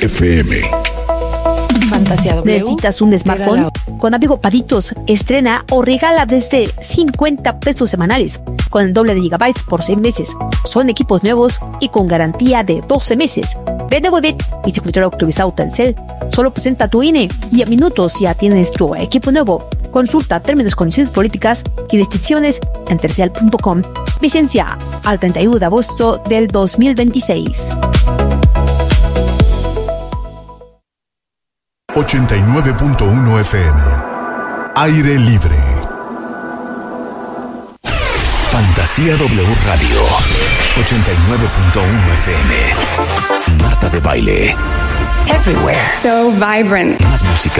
FM. Fantasía W. ¿Necesitas un smartphone? Con Amigo Paditos estrena o regala desde 50 pesos semanales con el doble de gigabytes por 6 meses. Son equipos nuevos y con garantía de 12 meses. Ven de Webit y circuito autorizado Telcel. Solo presenta tu INE y a minutos ya tienes tu equipo nuevo. Consulta términos, condiciones políticas y restricciones en telcel.com. Vigencia al 31 de agosto del 2026. 89.1 FM. Aire libre. Fantasía W Radio. 89.1 FM. Marta de Baile. Everywhere. So vibrant. Más música.